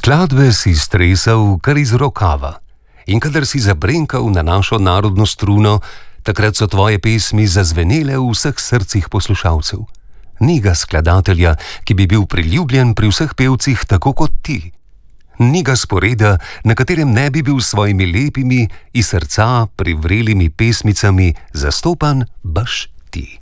Skladbe si stresal kar iz rokava in kadar si zabrenkal na našo narodno struno, takrat so tvoje pesmi zazvenele v vseh srcih poslušalcev. Ni ga skladatelja, ki bi bil priljubljen pri vseh pevcih tako kot ti. Ni ga sporeda, na katerem ne bi bil s svojimi lepimi, iz srca privrelimi pesmicami zastopan baš ti.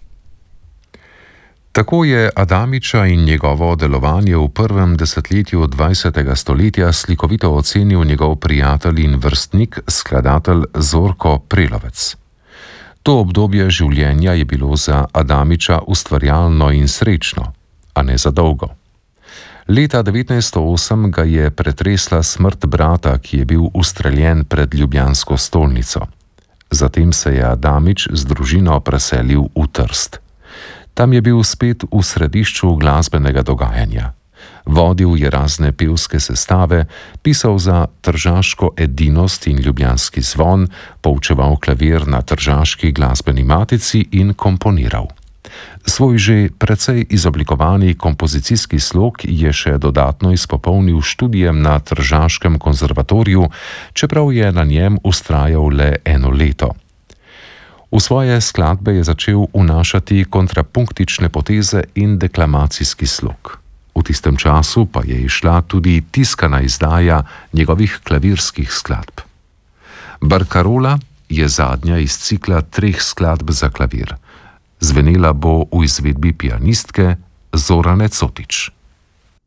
Tako je Adamiča in njegovo delovanje v prvem desetletju 20. stoletja slikovito ocenil njegov prijatelj in vrstnik, skladatelj Zorko Prelovec. To obdobje življenja je bilo za Adamiča ustvarjalno in srečno, a ne za dolgo. Leta 1908 ga je pretresla smrt brata, ki je bil ustreljen pred ljubljansko stolnico. Zatem se je Adamič z družino preselil v Trst. Tam je bil spet v središču glasbenega dogajanja. Vodil je razne pevske sestave, pisal za Tržaško edinost in Ljubljanski zvon, poučeval klavir na Tržaški glasbeni matici in komponiral. Svoj že precej izoblikovani kompozicijski slog je še dodatno izpopolnil študijem na Tržaškem konzervatoriju, čeprav je na njem vztrajal le 1 leto. V svoje skladbe je začel vnašati kontrapunktične poteze in deklamacijski slog. V tistem času pa je izšla tudi tiskana izdaja njegovih klavirskih skladb. Barkarola je zadnja iz cikla 3 skladb za klavir. Zvenela bo v izvedbi pianistke Zorane Cotič.